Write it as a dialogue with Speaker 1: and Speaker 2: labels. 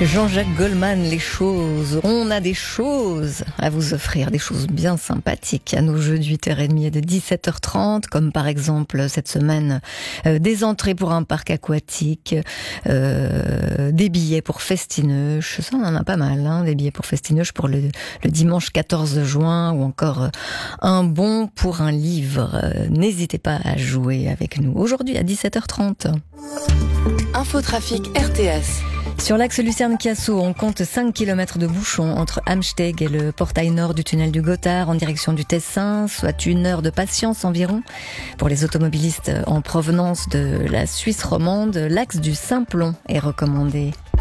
Speaker 1: Jean-Jacques Goldman, les choses. On a des choses à vous offrir, des choses bien sympathiques à nos jeux de 8h30 et de 17h30, comme par exemple cette semaine des entrées pour un parc aquatique, des billets pour Festineuch, ça on en a pas mal, hein, des billets pour Festineuch pour le dimanche 14 juin, ou encore un bon pour un livre. N'hésitez pas à jouer avec nous aujourd'hui à 17h30.
Speaker 2: Infotrafic RTS.
Speaker 1: Sur l'axe Lucerne-Chiasso, on compte 5 km de bouchons entre Amsteg et le portail nord du tunnel du Gothard en direction du Tessin, soit 1 heure de patience environ. Pour les automobilistes en provenance de la Suisse romande, l'axe du Simplon est recommandé.